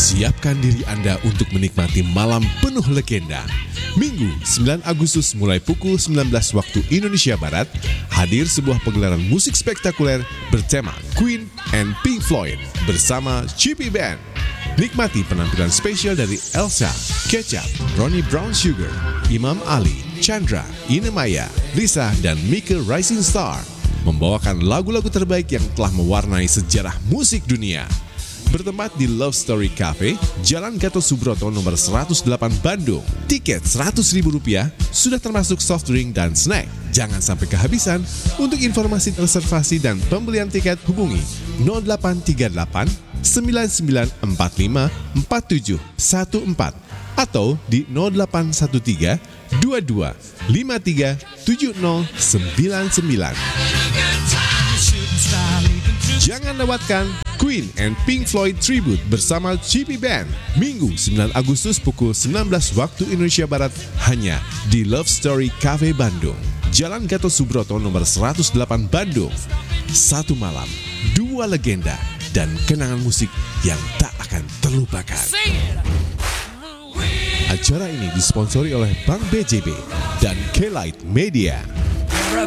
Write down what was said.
Siapkan diri Anda untuk menikmati malam penuh legenda. Minggu 9 Agustus mulai pukul 19 waktu Indonesia Barat, hadir sebuah pegelaran musik spektakuler bertema Queen and Pink Floyd bersama Chippy Band. Nikmati penampilan spesial dari Elsa, Kecap, Ronnie Brown Sugar, Imam Ali, Chandra, Ine Maya, Lisa, dan Mika Rising Star membawakan lagu-lagu terbaik yang telah mewarnai sejarah musik dunia. Bertempat di Love Story Cafe, Jalan Gatot Subroto nomor 108 Bandung. Tiket Rp100.000 sudah termasuk soft drink dan snack. Jangan sampai kehabisan. Untuk informasi reservasi dan pembelian tiket hubungi 0838 9945 4714 atau di 0813 22 53 7099. Jangan lewatkan Queen and Pink Floyd Tribute bersama Chippy Band Minggu 9 Agustus pukul 19 waktu Indonesia Barat hanya di Love Story Cafe Bandung, Jalan Gatot Subroto nomor 108 Bandung. Satu malam, dua legenda dan kenangan musik yang tak akan terlupakan. Acara ini disponsori oleh Bank BJB dan K-Light Media.